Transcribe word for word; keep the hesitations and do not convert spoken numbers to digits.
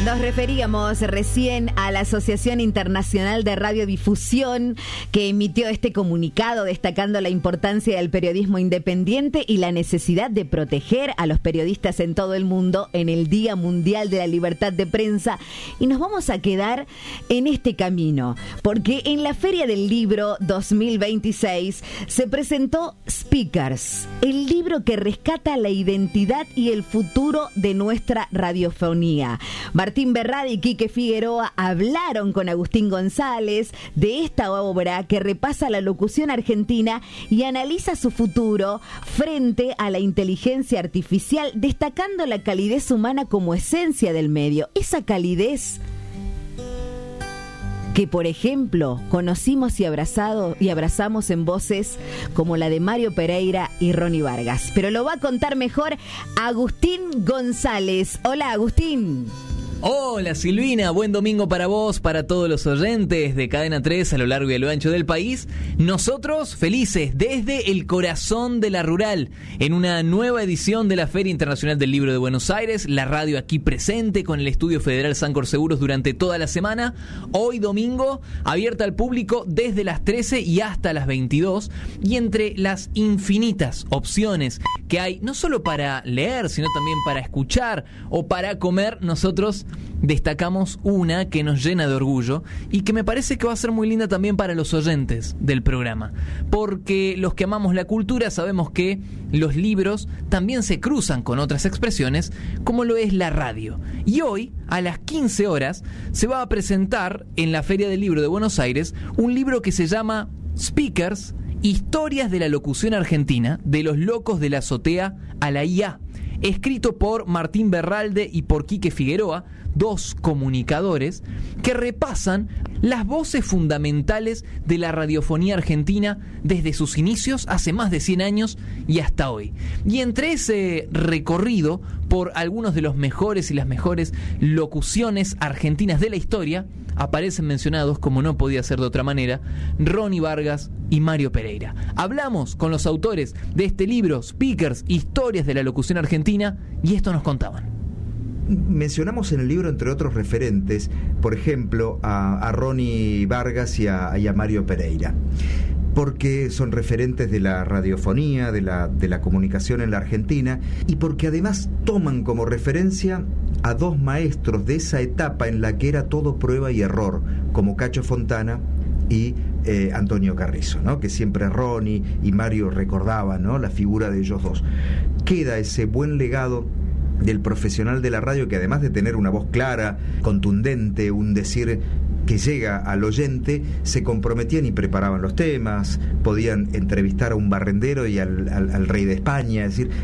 Nos referíamos recién a la Asociación Internacional de Radiodifusión, que emitió este comunicado destacando la importancia del periodismo independiente y la necesidad de proteger a los periodistas en todo el mundo en el Día Mundial de la Libertad de Prensa. Y nos vamos a quedar en este camino, porque en la Feria del Libro dos mil veintiséis se presentó Speakers, el libro que rescata la identidad y el futuro de nuestra radiofonía. Martín Berrada y Quique Figueroa hablaron con Agustín González de esta obra que repasa la locución argentina y analiza su futuro frente a la inteligencia artificial, destacando la calidez humana como esencia del medio. Esa calidez que, por ejemplo, conocimos y abrazado y abrazamos en voces como la de Mario Pereira y Ronnie Vargas. Pero lo va a contar mejor Agustín González. Hola, Agustín. Hola Silvina, buen domingo para vos, para todos los oyentes de Cadena tres a lo largo y a lo ancho del país. Nosotros felices desde el corazón de la rural, en una nueva edición de la Feria Internacional del Libro de Buenos Aires, la radio aquí presente con el Estudio Federal Sancor Seguros durante toda la semana. Hoy domingo, abierta al público desde las trece y hasta las veintidós, y entre las infinitas opciones que hay, no solo para leer, sino también para escuchar o para comer, nosotros destacamos una que nos llena de orgullo y que me parece que va a ser muy linda también para los oyentes del programa, porque los que amamos la cultura sabemos que los libros también se cruzan con otras expresiones, como lo es la radio. Y hoy, a las quince horas, se va a presentar en la Feria del Libro de Buenos Aires un libro que se llama Speakers, Historias de la Locución Argentina, de los locos de la azotea a la I A, escrito por Martín Berralde y por Quique Figueroa, dos comunicadores que repasan las voces fundamentales de la radiofonía argentina desde sus inicios hace más de cien años y hasta hoy. Y entre ese recorrido por algunos de los mejores y las mejores locuciones argentinas de la historia, aparecen mencionados, como no podía ser de otra manera, Ronnie Vargas y Mario Pereira. Hablamos con los autores de este libro, Speakers, Historias de la Locución Argentina, y esto nos contaban. Mencionamos en el libro, entre otros referentes, por ejemplo, a, a Ronnie Vargas y a, y a Mario Pereira, porque son referentes de la radiofonía, de la, de la comunicación en la Argentina, y porque además toman como referencia a dos maestros de esa etapa en la que era todo prueba y error, como Cacho Fontana y eh, Antonio Carrizo, ¿no? Que siempre Ronnie y Mario recordaban, ¿no?, la figura de ellos dos. Queda ese buen legado del profesional de la radio que, además de tener una voz clara, contundente, un decir que llega al oyente, se comprometían y preparaban los temas, podían entrevistar a un barrendero y al, al, al rey de España, es decir,